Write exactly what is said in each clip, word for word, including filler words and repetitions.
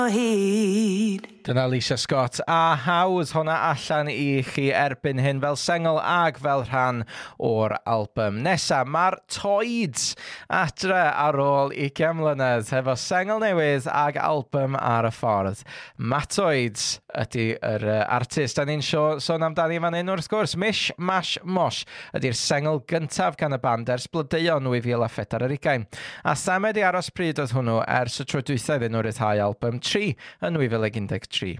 hyd. Dyna Alicia Scott a Hawdd, hwnna allan i chi erbyn hyn fel sengl ag fel rhan o'r album. Nesa, mae'r Toids adre ar ôl ugain mlynedd hefo sengl newydd ag album ar y ffordd. Matoids ydy yr uh, artist a ni'n sôn amdani fan hyn wrth gwrs. Mish Mash Mosh ydy'r sengl gyntaf gan y band ers blodeuo nwy fil a phedwar ar ugain. A samed i aros pryd oedd hwnnw ers y tro dwythau iddyn nhw ryddhau album tri yn nwy fil ag un deg tri.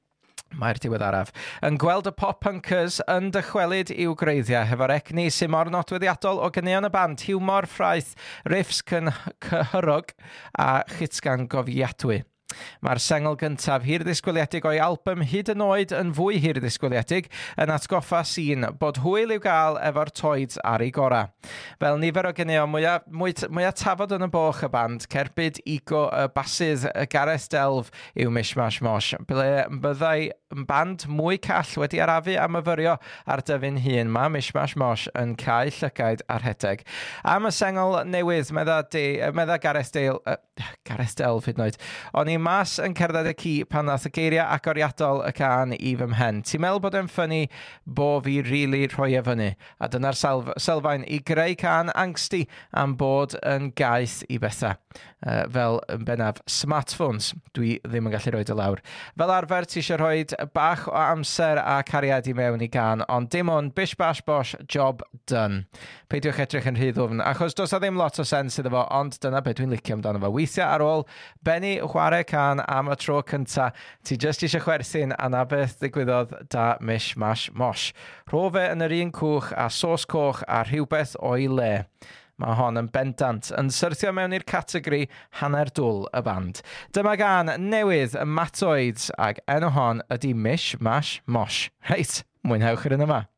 Mae'r diweddaraf yn gweld y pop-punkers yn dychwelyd i'w greiddiau hefo'r egni sy'n mor nodweddiadol o ganeuon y band, hiwmor ffraith, riffs cyhyrog a chytgan gofiadwy. Mae'r sengl gyntaf hir ddisgwyliedig o'i album hyd yn oed yn fwy hir ddisgwyliedig yn atgoffa sy'n bod hwyl i'w gael efo'r Toids ar ei gora. Fel nifer o ganeuon mwyaf, mwy, mwyaf tafod yn y boch y band, cerbyd ego y basydd y Gareth Delf yw Mish Mash Mosh, ble byddai band mwy call wedi arafu a myfyrio ar dyfu'n hun. Mae Mish Mash Mosh yn cael llygaid ar rhedeg. Am y sengl newydd, medda, de, medda Gareth, Dale, uh, Gareth Delf hyd yn oed, o'n i mas yn cerdded y ci pan nath y geiriau agoriadol y can i fy mhen. Ti'n meddwl bod e'n ffynnu bo fi rili rhoi e fyny, a dyna'r sylfaen i greu can angsty am bod yn gaeth i bethau. Uh, fel yn bennaf smartphones, dwi ddim yn gallu rhoi dy lawr. Fel arfer, ti eisiau rhoi bach o amser a cariad i mewn i gan, ond dim ond bish bash bosh, job done. Peidiwch edrych yn rhy ddwfn, achos does a ddim lot o sens iddo fo, ond dyna beth dwi'n licio amdano fo. Weithiau ar ôl benni chwarae can am y tro cynta, ti just eisiau chwerthin a na beth ddigwyddodd da Mish Mash Mosh. Rho fe yn yr un cwch a sos coch a rhywbeth o'i le. Mae hon yn bendant yn syrthio mewn i'r categori hanner dwl y band. Dyma gan newydd y Matoids ag enw hon ydy Mish Mash Mosh. Reit, mwynhewch yr un yma.